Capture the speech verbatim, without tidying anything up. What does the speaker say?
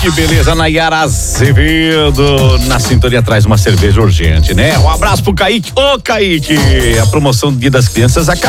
que beleza, Nayara Azevedo na sintonia traz uma cerveja urgente, né? Um abraço pro Kaique. Ô, Kaique, a promoção do Dia das Crianças acabou.